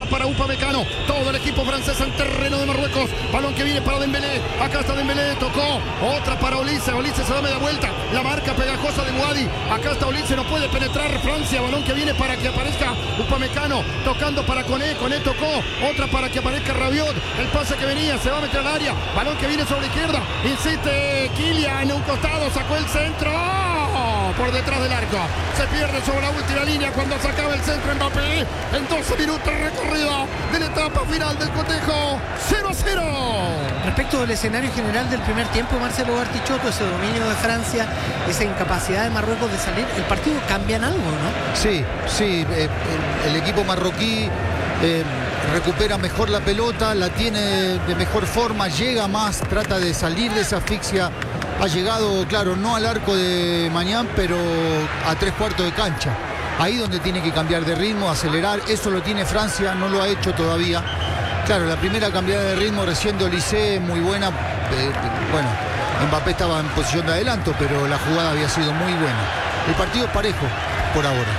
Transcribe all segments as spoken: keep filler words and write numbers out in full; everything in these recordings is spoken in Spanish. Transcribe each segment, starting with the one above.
para Upamecano. Todo el equipo francés en terreno de Marruecos. Balón que viene para Dembélé. Acá está Dembélé, tocó. Otra para Olise. Olise se da media vuelta. La marca pegajosa de Wadi. Acá está Olise, no puede penetrar Francia. Balón que viene para que aparezca Upamecano. Tocando para Koné. Koné tocó. Otra para que aparezca Rabiot. El pase que venía, se va a meter al área. Balón que viene sobre la izquierda. Insiste Kylian, un costado, sacó el centro. ¡Oh! Por detrás del arco. Se pierde sobre la última línea cuando sacaba el centro Mbappé. En doce minutos recorrido de la etapa final del cotejo. cero a cero. Respecto del escenario general del primer tiempo, Marcelo Bartichotto, ese dominio de Francia, esa incapacidad de Marruecos de salir, ¿el partido cambia en algo, no? Sí, sí. Eh, el, el equipo marroquí eh, recupera mejor la pelota, la tiene de mejor forma, llega más, trata de salir de esa asfixia. Ha llegado, claro, no al arco de Mañán, pero a tres cuartos de cancha. Ahí donde tiene que cambiar de ritmo, acelerar. Eso lo tiene Francia, no lo ha hecho todavía. Claro, la primera cambiada de ritmo recién de Olise, muy buena. Eh, bueno, Mbappé estaba en posición de adelanto, pero la jugada había sido muy buena. El partido es parejo por ahora.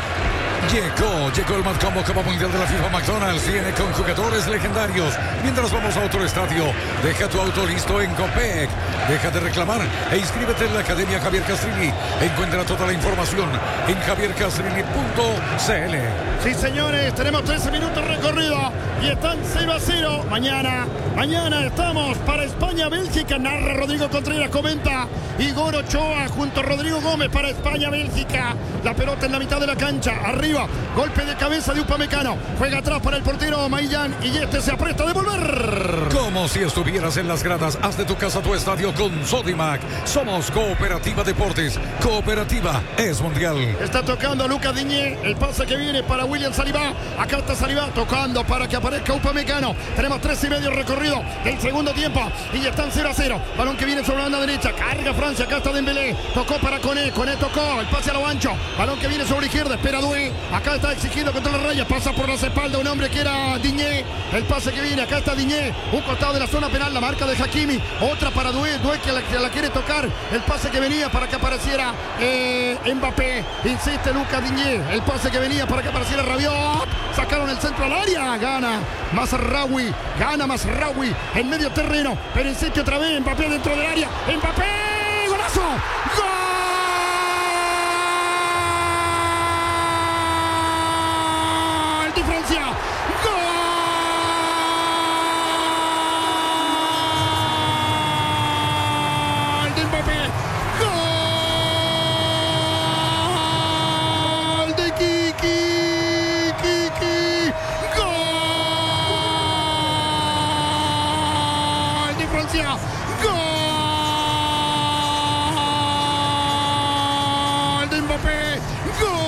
Llegó, llegó el Matcombo Copa Mundial de la FIFA. McDonald's viene con jugadores legendarios. Mientras vamos a otro estadio, deja tu auto listo en Copec. Deja de reclamar e inscríbete en la Academia Javier Castrini. Encuentra toda la información en javier castrini punto c l. Sí, señores, tenemos trece minutos recorrido y están cero a cero. Mañana, mañana estamos para España-Bélgica. Narra Rodrigo Contreras, comenta Igor Ochoa junto a Rodrigo Gómez para España-Bélgica. La pelota en la mitad de la cancha, arriba, golpe de cabeza de Upamecano. Juega atrás para el portero Maillán y este se apresta a devolver. Como si estuvieras en las gradas, haz de tu casa tu estadio con Sodimac. Somos Cooperativa Deportes. Cooperativa es mundial. Está tocando a Lucas Digne. El pase que viene para William Saliba. Acá está Saliba tocando para que aparezca Upamecano. Tenemos tres y medio recorrido del segundo tiempo y están cero a cero. Balón que viene sobre la banda derecha. Carga Francia. Acá está Dembélé. Tocó para Koné. Koné tocó. El pase a lo ancho. Balón que viene sobre la izquierda. Espera Doué. Acá está exigiendo contra la raya. Pasa por las espaldas un hombre que era Digne. El pase que viene. Acá está Digne. Un costado de la zona penal. La marca de Hakimi. Otra para Doué. Doué que la, que la quiere tocar. El pase que venía para que apareciera eh, Mbappé. Insiste Lucas Digne. El pase que venía para que apareciera Rabiot. Sacaron el centro al área. Gana Mazraoui. Gana Mazraoui en medio terreno. Pero insiste otra vez Mbappé dentro del área. Mbappé. ¡Golazo! ¡Gol! De Francia. ¡Gol! De Mbappé. ¡Gol! De Kiki. Kiki. ¡Gol! De Francia. ¡Gol! De Mbappé. ¡Gol!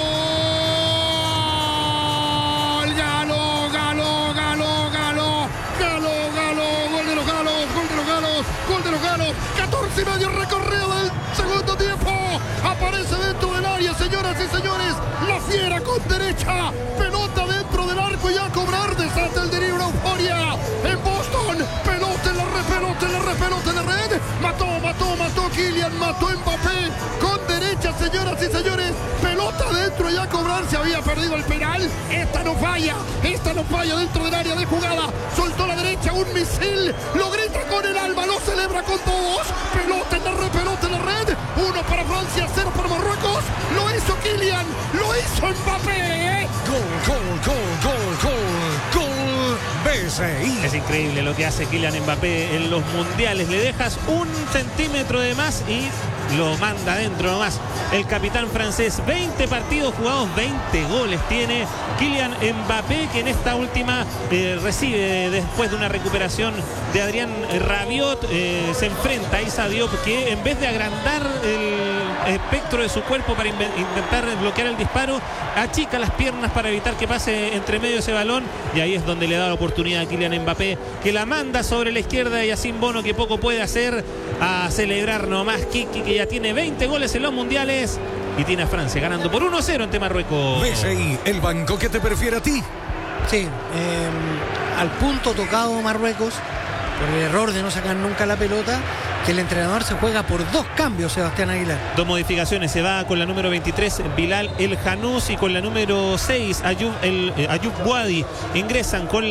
Gol de los galos, catorce y medio recorrido del segundo tiempo. Aparece dentro del área, señoras y señores. La fiera con derecha. Pelota dentro del arco y a cobrar. Desata el delirio, una euforia en Boston. Pelota en la red, pelota en la red, pelota en la red. Mató, mató, mató Kylian, mató Mbappé. Con derecha, señoras y señores. Pelota dentro y a cobrar. Se había perdido el penal. Esta no falla, esta no falla dentro del área de jugada. Soltó la derecha, un misil. Lo grita con el alma, lo celebra con todos. Pelota en la red, pelota en la red. Uno para Francia, cero para Marruecos. Lo hizo Kylian, lo hizo Mbappé. Gol, gol, gol, gol, gol, gol. B C I. Es increíble lo que hace Kylian Mbappé en los mundiales. Le dejas un centímetro de más y lo manda adentro nomás. El capitán francés, veinte partidos jugados, veinte goles tiene Kylian Mbappé, que en esta última eh, recibe después de una recuperación de Adrien Rabiot. Eh, se enfrenta a Issa Diop, que en vez de agrandar el espectro de su cuerpo para intentar bloquear el disparo, achica las piernas para evitar que pase entre medio ese balón, y ahí es donde le da la oportunidad a Kylian Mbappé, que la manda sobre la izquierda, y a Yacine Bono, que poco puede hacer, a celebrar nomás Kiki, que ya tiene veinte goles en los mundiales y tiene a Francia ganando por uno a cero ante Marruecos. B C I, el banco que te prefiere a ti. Sí, eh, al punto tocado Marruecos por el error de no sacar nunca la pelota, que el entrenador se juega por dos cambios, Sebastián Aguilar. Dos modificaciones, se va con la número veintitrés Bilal El Janous y con la número seis Ayoub, el, eh, Ayoub Wadi. Ingresan con